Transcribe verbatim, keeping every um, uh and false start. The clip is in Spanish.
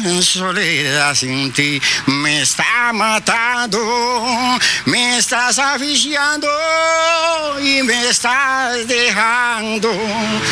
soledad sin ti me está matando, me estás asfixiando y me estás dejando